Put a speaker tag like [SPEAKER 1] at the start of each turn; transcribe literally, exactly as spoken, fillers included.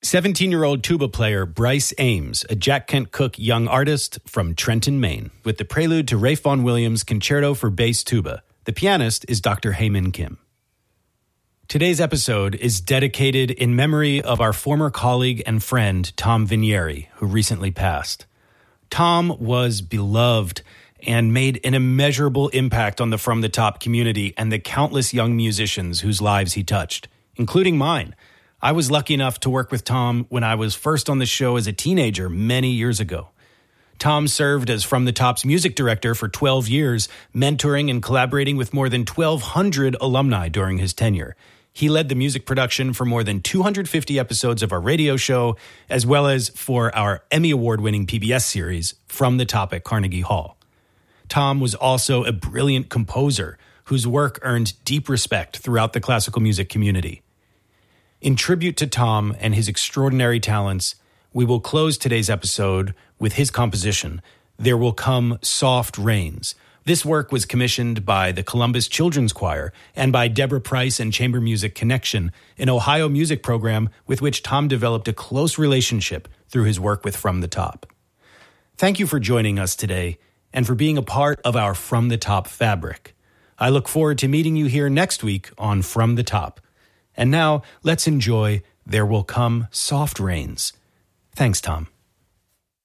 [SPEAKER 1] seventeen-year-old tuba player Bryce Ames, a Jack Kent Cooke young artist from Trenton, Maine, with the prelude to Ralph Vaughan Williams' Concerto for Bass Tuba. The pianist is Doctor Haemin Kim. Today's episode is dedicated in memory of our former colleague and friend, Tom Vinieri, who recently passed. Tom was beloved and made an immeasurable impact on the From the Top community and the countless young musicians whose lives he touched, including mine. I was lucky enough to work with Tom when I was first on the show as a teenager many years ago. Tom served as From the Top's music director for twelve years, mentoring and collaborating with more than twelve hundred alumni during his tenure. He led the music production for more than two hundred fifty episodes of our radio show, as well as for our Emmy Award-winning P B S series, From the Top at Carnegie Hall. Tom was also a brilliant composer whose work earned deep respect throughout the classical music community. In tribute to Tom and his extraordinary talents, we will close today's episode with his composition, There Will Come Soft Rains. This work was commissioned by the Columbus Children's Choir and by Deborah Price and Chamber Music Connection, an Ohio music program with which Tom developed a close relationship through his work with From the Top. Thank you for joining us today and for being a part of our From the Top fabric. I look forward to meeting you here next week on From the Top. And now, let's enjoy There Will Come Soft Rains. Thanks, Tom.